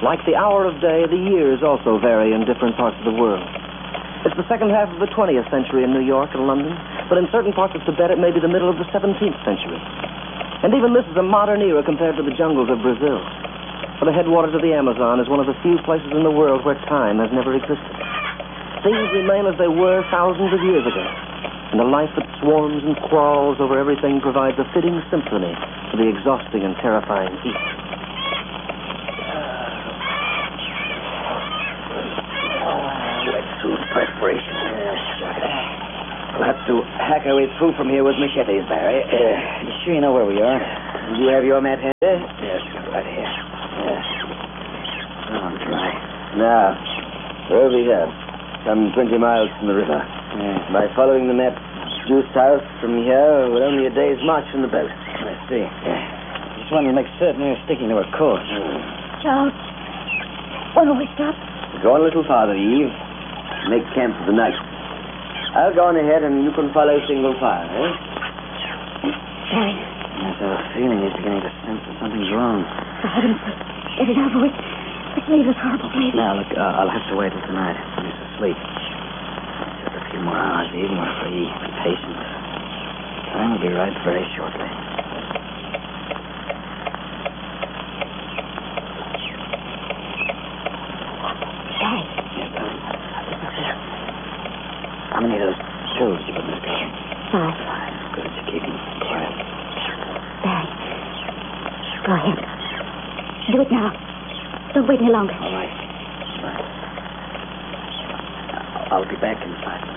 Like the hour of day, the years also vary in different parts of the world. It's the second half of the 20th century in New York and London, but in certain parts of Tibet it may be the middle of the 17th century. And even this is a modern era compared to the jungles of Brazil. For the headwaters of the Amazon is one of the few places in the world where time has never existed. Things remain as they were thousands of years ago, and the life that swarms and crawls over everything provides a fitting symphony to the exhausting and terrifying heat. Wetsuit perspiration. We'll have to hack our way through from here with machetes, Barry. You sure you know where we are? Do you have your map handy? Yes, right here. Yes. Oh, I'm dry. Now, where are we here? Some 20 miles from the river. By following the map due south from here, we're only a day's march from the boat. I see. Just wanted to make certain we were sticking to our course. Charles, when will we stop? Go on a little farther, Eve. Make camp for the night. I'll go on ahead and you can follow single file, eh? Barry. Yes, I have a feeling he's beginning to sense that something's wrong. For heaven's sake, get it over with. Let's leave this horrible place. Now, look, I'll have to wait till tonight when he's asleep. Just a few more hours, even we're free. Be patient. Time will be right very shortly. Barry. Yes, darling. Look there. How many of those pills did you put in this gun? 5. Good, to keep him quiet. Barry. Go ahead. Do it now. Don't wait any longer. All right. I'll be back in 5 minutes.